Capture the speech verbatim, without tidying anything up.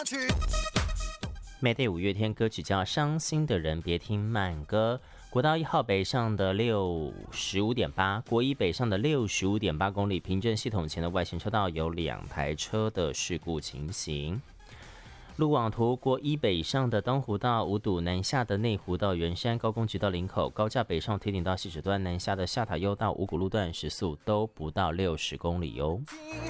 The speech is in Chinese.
Mayday 五月天歌曲叫《伤心的人别听慢歌》。国道一号北上的六十五点八，国一北上的六十五点八公里，平镇系统前的外线车道有两台车的事故情形。路网图：国一北上的东湖道五堵，南下的内湖到圆山，高工局到林口，高架北上铁岭到汐止段，南下的下塔悠到五股路段时速都不到六十公里哦。